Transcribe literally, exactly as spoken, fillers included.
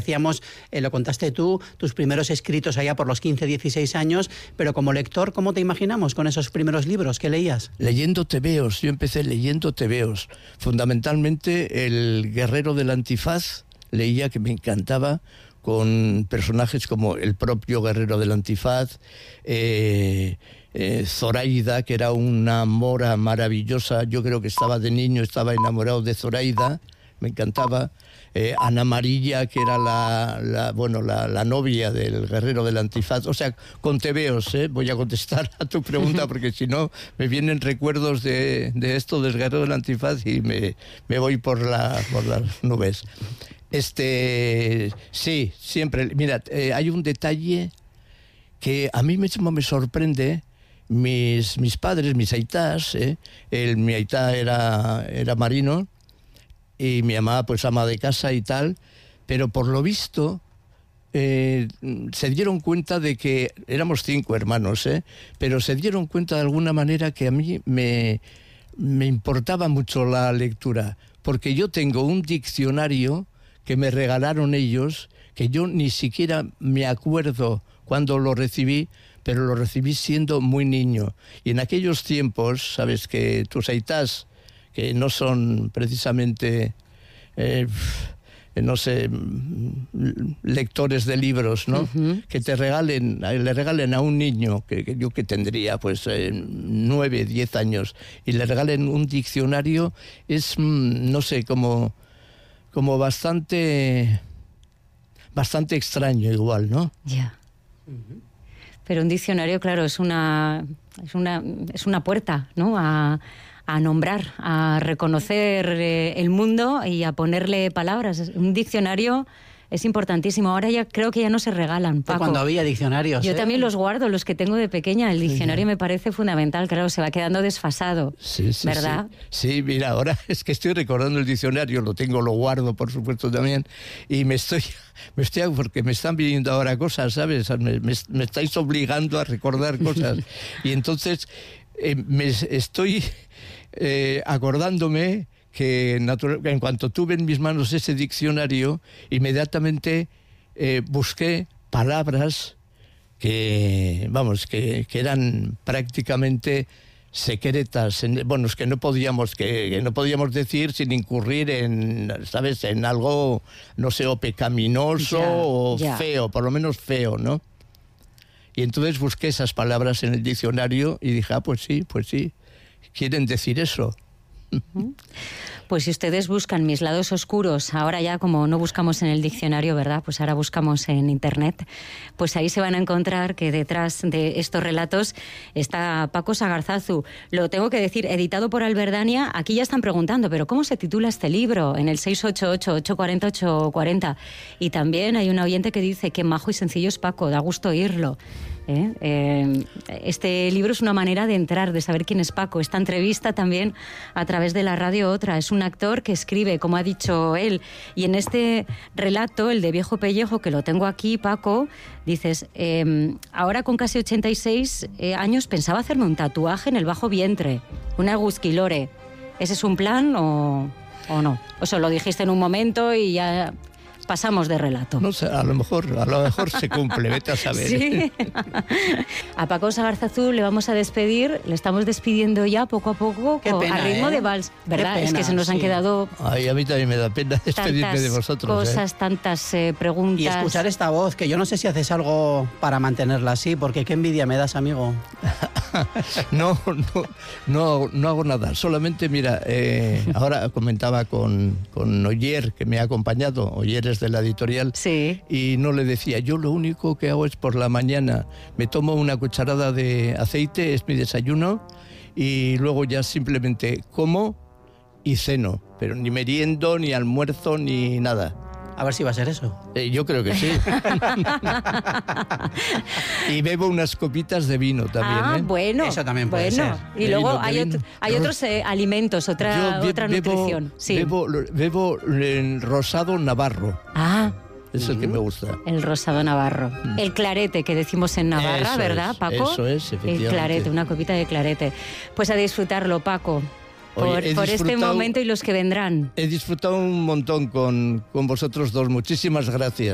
decíamos, eh, lo contaste tú, tus primeros escritos allá por los quince, dieciséis años, pero como lector, ¿cómo te imaginamos con esos primeros libros que leías? Leyendo tebeos, yo empecé leyendo tebeos, fundamentalmente El guerrero del antifaz, leía, que me encantaba, con personajes como el propio guerrero del antifaz, eh, eh, Zoraida, que era una mora maravillosa. Yo creo que estaba de niño, estaba enamorado de Zoraida, me encantaba. Eh, Ana Amarilla, que era la, la, bueno, la, la novia del guerrero del antifaz. O sea, con tebeos, ¿eh? Voy a contestar a tu pregunta, porque si no me vienen recuerdos de, de esto del guerrero del antifaz y me, me voy por, la, por las nubes. Este, sí, siempre. Mira, eh, hay un detalle que a mí mismo me sorprende. Mis, mis padres, mis aitás, ¿eh? El, mi aitá era, era marino y mi mamá pues ama de casa y tal, pero por lo visto eh, se dieron cuenta de que éramos cinco hermanos, ¿eh? Pero se dieron cuenta de alguna manera que a mí me, me importaba mucho la lectura, porque yo tengo un diccionario que me regalaron ellos, que yo ni siquiera me acuerdo cuando lo recibí, pero lo recibí siendo muy niño. Y en aquellos tiempos, sabes que tus aitás, que no son precisamente, eh, no sé, lectores de libros, ¿no? Uh-huh. Que te regalen, le regalen a un niño, que, que yo que tendría pues eh, nueve, diez años, y le regalen un diccionario, es, no sé, como, como bastante, bastante extraño igual, ¿no? Ya. Yeah. Uh-huh. Pero un diccionario, claro, es una, es una, es una puerta, ¿no? A, a nombrar, a reconocer eh, el mundo y a ponerle palabras. Un diccionario es importantísimo. Ahora ya creo que ya no se regalan, Paco. Cuando había diccionarios. Yo ¿eh? también los guardo, los que tengo de pequeña. El diccionario sí, me parece fundamental, claro, se va quedando desfasado, sí, sí, ¿verdad? Sí. sí, mira, ahora es que estoy recordando el diccionario, lo tengo, lo guardo, por supuesto, también, y me estoy, me estoy porque me están viniendo ahora cosas, ¿sabes? Me, me, me estáis obligando a recordar cosas. Y entonces eh, me estoy eh, acordándome que natural, en cuanto tuve en mis manos ese diccionario, inmediatamente eh, busqué palabras que, vamos, que, que eran prácticamente secretas, en, bueno, es que no podíamos que, que no podíamos decir sin incurrir en, ¿sabes?, en algo, no sé, o pecaminoso ya, o ya. feo, por lo menos feo, ¿no? Y entonces busqué esas palabras en el diccionario y dije, ah, pues sí, pues sí, quieren decir eso. Pues si ustedes buscan mis lados oscuros, ahora ya como no buscamos en el diccionario, ¿verdad? Pues ahora buscamos en internet, pues ahí se van a encontrar que detrás de estos relatos está Paco Sagarzazu. Lo tengo que decir, editado por Alberdania. Aquí ya están preguntando, ¿pero cómo se titula este libro? En el seis ocho ocho, ocho cuatro cero, ocho cuatro cero. Y también hay un oyente que dice que majo y sencillo es Paco, da gusto oírlo. ¿Eh? Eh, este libro es una manera de entrar, de saber quién es Paco. Esta entrevista también a través de la radio Otra. Es un actor que escribe, como ha dicho él. Y en este relato, el de Viejo Pellejo, que lo tengo aquí, Paco, dices, eh, ahora con casi ochenta y seis eh, años pensaba hacerme un tatuaje en el bajo vientre, una Gusquilore. ¿Ese es un plan o, o no? O sea, lo dijiste en un momento y ya pasamos de relato. No sé, a lo mejor, a lo mejor se cumple, vete a saber. Sí. A Paco Sagarzazu le vamos a despedir, le estamos despidiendo ya poco a poco, Qué pena, a ritmo ¿eh? de vals, ¿verdad? Qué pena, es que se nos sí. han quedado... Ay, a mí también me da pena despedirme de vosotros. Cosas, ¿eh? tantas eh, preguntas. Y escuchar esta voz, que yo no sé si haces algo para mantenerla así, porque qué envidia me das, amigo. No, no, no, no hago nada. Solamente, mira, eh, ahora comentaba con, con Oyer, que me ha acompañado. Oyer es de la editorial. Sí. Y no le decía, yo lo único que hago es por la mañana me tomo una cucharada de aceite, es mi desayuno, y luego ya simplemente como y ceno, pero ni meriendo, ni almuerzo, ni nada. A ver si va a ser eso. Eh, yo creo que sí. Y bebo unas copitas de vino también. Ah, ¿eh? bueno. Eso también puede bueno. ser. Y De luego vino, de hay, vino. otro, hay otros eh, alimentos, otra, Yo be- otra bebo, nutrición. Sí. Bebo, bebo en rosado navarro. Ah, Es el que me gusta. el rosado navarro. Mm. El clarete que decimos en Navarra, Eso ¿verdad, es, Paco? eso es, El efectivamente. clarete, una copita de clarete. Pues a disfrutarlo, Paco. Oye, Por, he por este disfrutado- momento y los que vendrán. He disfrutado un montón con, con vosotros dos. Muchísimas gracias.